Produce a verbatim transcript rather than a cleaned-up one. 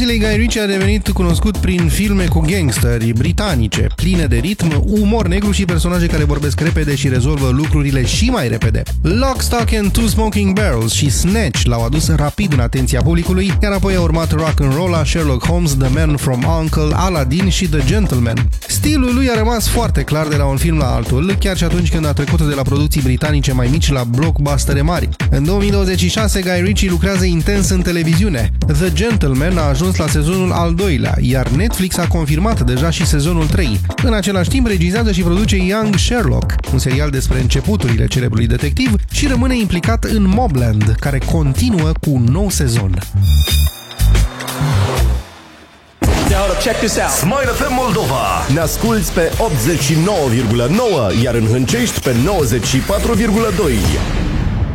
Guy Ritchie a devenit cunoscut prin filme cu gangsteri britanice, pline de ritm, umor negru și personaje care vorbesc repede și rezolvă lucrurile și mai repede. Lock, Stock and Two Smoking Barrels și Snatch l-au adus rapid în atenția publicului, iar apoi a urmat Rock'n'Rolla, Sherlock Holmes, The Man from U N C L E, Aladdin și The Gentleman. Stilul lui a rămas foarte clar de la un film la altul, chiar și atunci când a trecut de la producții britanice mai mici la blockbustere mari. În două mii douăzeci și șase, Guy Ritchie lucrează intens în televiziune. The Gentleman a ajuns la sezonul al doilea, iar Netflix a confirmat deja și sezonul trei. În același timp, regizează și produce Young Sherlock, un serial despre începuturile celebrului detectiv, și rămâne implicat în Mobland, care continuă cu un nou sezon. Check this out. Smile F M Moldova. Ne asculți pe optzeci și nouă virgulă nouă, iar în Hâncești pe nouăzeci și patru virgulă doi.